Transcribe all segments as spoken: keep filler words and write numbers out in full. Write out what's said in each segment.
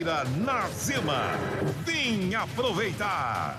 Na Zema, vem aproveitar!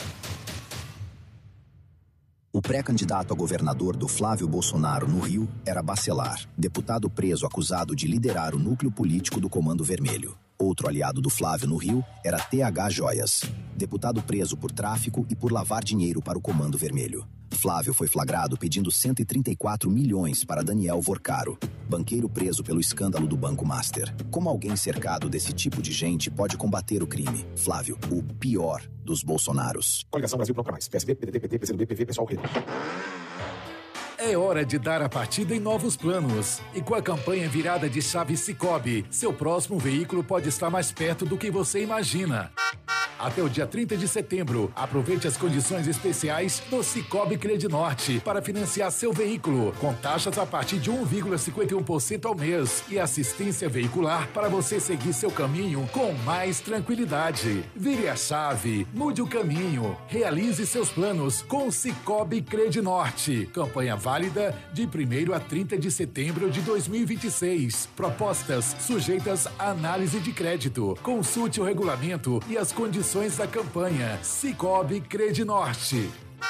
O pré-candidato a governador do Flávio Bolsonaro no Rio era Bacelar, deputado preso acusado de liderar o núcleo político do Comando Vermelho. Outro aliado do Flávio no Rio era T H Joias, deputado preso por tráfico e por lavar dinheiro para o Comando Vermelho. Flávio foi flagrado pedindo cento e trinta e quatro milhões para Daniel Vorcaro, banqueiro preso pelo escândalo do Banco Master. Como alguém cercado desse tipo de gente pode combater o crime? Flávio, o pior dos Bolsonaros. Coligação Brasil Bloco Mais. P S D, P D T, P T, P C do B, P V, Pessoal Rede. É hora de dar a partida em novos planos. E com a campanha virada de chave Sicoob, seu próximo veículo pode estar mais perto do que você imagina. Até o dia trinta de setembro, aproveite as condições especiais do Sicoob Credinorte para financiar seu veículo, com taxas a partir de um vírgula cinquenta e um por cento ao mês e assistência veicular para você seguir seu caminho com mais tranquilidade. Vire a chave, mude o caminho, realize seus planos com o Sicoob Credinorte. Campanha válida de primeiro a trinta de setembro de dois mil e vinte e seis. Propostas sujeitas à análise de crédito. Consulte o regulamento e as condições da campanha. Sicoob Credinorte.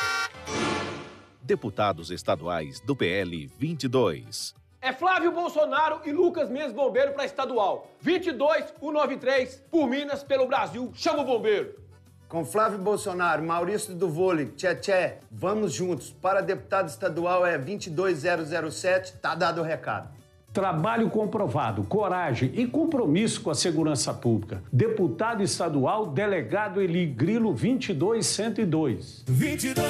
Deputados estaduais do P L vinte e dois. É Flávio Bolsonaro e Lucas Mendes Bombeiro para estadual. vinte e dois, cento e noventa e três, por Minas, pelo Brasil. Chama o bombeiro. Com Flávio Bolsonaro, Maurício do Vôlei, Tchê Tchê, vamos juntos. Para deputado estadual é vinte e dois zero zero sete, tá dado o recado. Trabalho comprovado, coragem e compromisso com a segurança pública. Deputado estadual, delegado Eli Grilo, vinte e dois cento e dois. vinte e dois